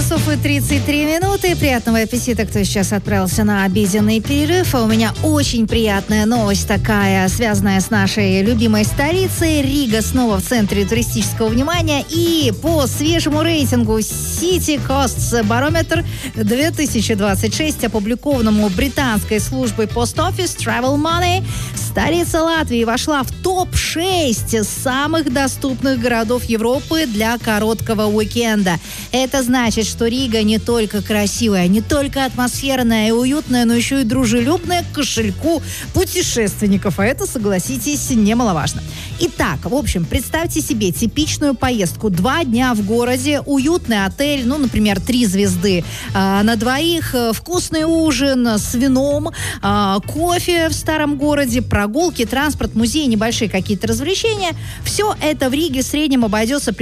часов и 33 минуты. Приятного аппетита, кто сейчас отправился на обеденный перерыв. А у меня очень приятная новость такая, связанная с нашей любимой столицей. Рига снова в центре туристического внимания. И по свежему рейтингу City Costs Barometer 2026, опубликованному британской службой Post Office Travel Money, столица Латвии вошла в топ-6 самых доступных городов Европы для короткого уикенда. Это значит, что Рига не только красивая, не только атмосферная и уютная, но еще и дружелюбная к кошельку путешественников. А это, согласитесь, немаловажно. Итак, в общем, представьте себе типичную поездку. 2 дня в городе, уютный отель, например, 3 звезды на двоих, вкусный ужин с вином, кофе в старом городе, прогулки, транспорт, музей, небольшие какие-то развлечения. Все это в Риге в среднем обойдется